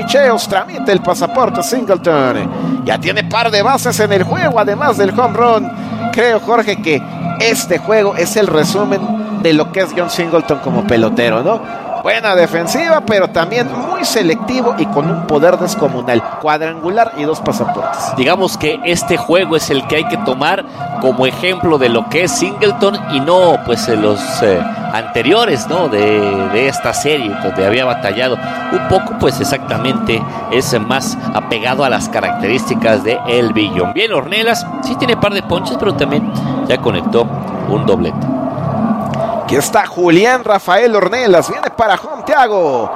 picheos tramite el pasaporte Singleton. Ya tiene par de bases en el juego, además del home run. Creo, Jorge, que este juego es el resumen de lo que es John Singleton como pelotero, ¿no? Buena defensiva, pero también muy selectivo y con un poder descomunal. Cuadrangular y 2 pasaportes. Digamos que este juego es el que hay que tomar como ejemplo de lo que es Singleton y no pues los anteriores, ¿no? de esta serie donde había batallado un poco, pues exactamente es más apegado a las características de el Billón. Bien, Ornelas sí tiene par de ponches, pero también ya conectó un doblete. Aquí está Julián Rafael Ornelas, viene para home Thiago,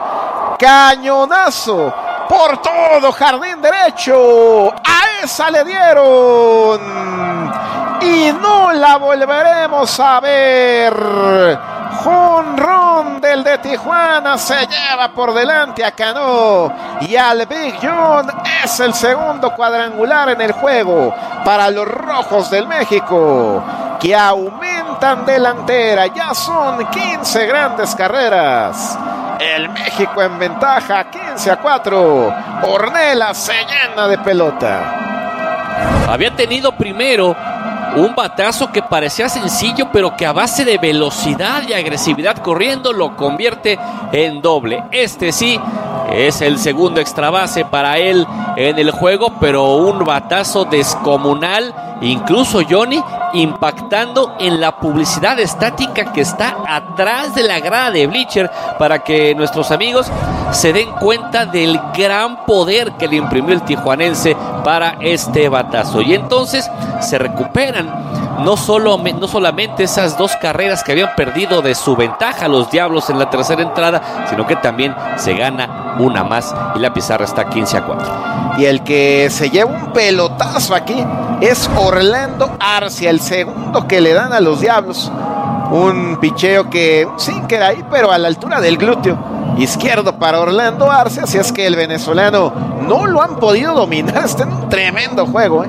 cañonazo por todo jardín derecho, a esa le dieron y no la volveremos a ver. Jonrón del de Tijuana, se lleva por delante a Cano y al Big John. Es el segundo cuadrangular en el juego para los Rojos del México, que aumentan delantera. Ya son 15 grandes carreras. El México en ventaja 15-4. Ornelas se llena de pelota. Había tenido primero un batazo que parecía sencillo, pero que a base de velocidad y agresividad corriendo lo convierte en doble. Este sí es el segundo extra base para él en el juego, pero un batazo descomunal, incluso Johnny, impactando en la publicidad estática que está atrás de la grada de bleacher, para que nuestros amigos se den cuenta del gran poder que le imprimió el tijuanense para este batazo. Y entonces se recuperan no solamente esas 2 carreras que habían perdido de su ventaja los Diablos en la tercera entrada, sino que también se gana una más y la pizarra está 15-4. Y el que se lleva un pelotazo aquí es Orlando Arcia, el segundo que le dan a los Diablos. Un picheo que sí queda ahí, pero a la altura del glúteo izquierdo para Orlando Arcia. Así es que el venezolano no lo han podido dominar. Está en un tremendo juego,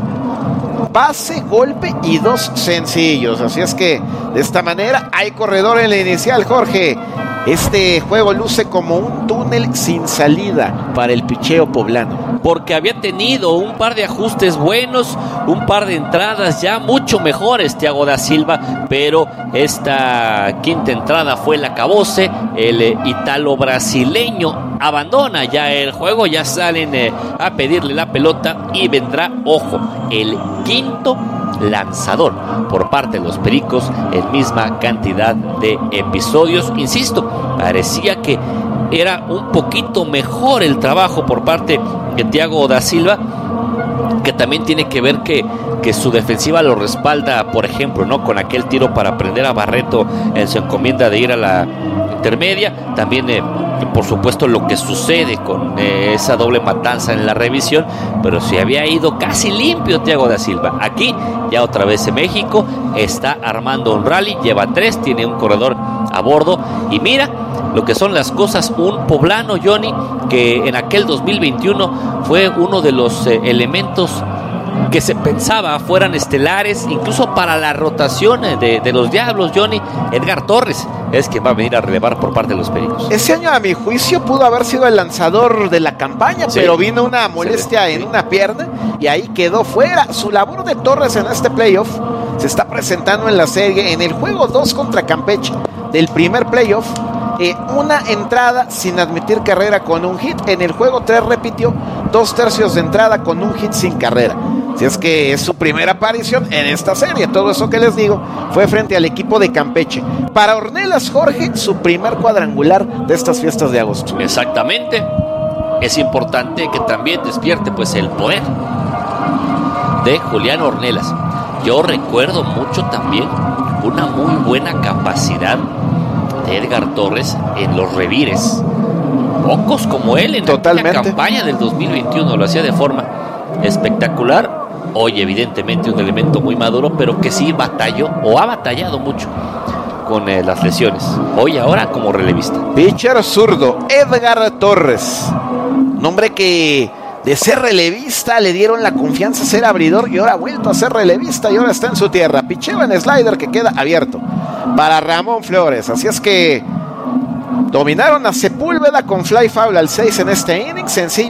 Base, golpe y 2 sencillos. Así es que de esta manera hay corredor en la inicial, Jorge. Este juego luce como un túnel sin salida para el picheo poblano, porque había tenido un par de ajustes buenos, un par de entradas ya mucho mejores Thiago da Silva, pero esta quinta entrada fue el acabose. El italo-brasileño abandona ya el juego, ya salen a pedirle la pelota y vendrá, ojo, el quinto lanzador por parte de los Pericos en misma cantidad de episodios. Insisto, parecía que era un poquito mejor el trabajo por parte de Thiago da Silva, que también tiene que ver que su defensiva lo respalda, por ejemplo, ¿no? Con aquel tiro para prender a Barreto en su encomienda de ir a la intermedia. También por supuesto lo que sucede con esa doble matanza en la revisión, pero se había ido casi limpio Thiago da Silva. Aquí ya otra vez en México está armando un rally, lleva 3, tiene un corredor a bordo y mira lo que son las cosas. Un poblano, Johnny, que en aquel 2021 fue uno de los elementos que se pensaba fueran estelares, incluso para la rotación de los Diablos, Johnny. Edgar Torres es quien va a venir a relevar por parte de los Pericos. Ese año, a mi juicio, pudo haber sido el lanzador de la campaña, sí, pero vino una molestia en una pierna y ahí quedó fuera. Su labor de Torres en este playoff se está presentando en la serie, en el juego 2 contra Campeche del primer playoff. Una entrada sin admitir carrera con un hit. En el juego 3 repitió 2 tercios de entrada con un hit sin carrera. Si es que es su primera aparición en esta serie. Todo eso que les digo fue frente al equipo de Campeche. Para Ornelas, Jorge, su primer cuadrangular de estas fiestas de agosto. Exactamente. Es importante que también despierte pues el poder de Julián Ornelas. Yo recuerdo mucho también una muy buena capacidad de Edgar Torres en los revires. Pocos como él en la campaña del 2021 lo hacía de forma espectacular. Hoy evidentemente un elemento muy maduro, pero que sí batalló o ha batallado mucho con las lesiones. Hoy ahora como relevista. Pitcher zurdo, Edgar Torres. Un hombre que de ser relevista le dieron la confianza a ser abridor y ahora ha vuelto a ser relevista y ahora está en su tierra. Picheo en slider que queda abierto para Ramón Flores. Así es que dominaron a Sepúlveda con fly foul al 6 en este inning. Sencillo